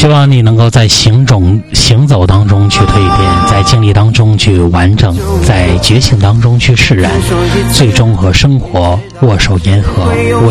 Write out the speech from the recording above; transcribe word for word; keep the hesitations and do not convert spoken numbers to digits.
希望你能够在行中行走当中去蜕变，在经历当中去完整，在觉醒当中去释然，最终和生活握手言和，握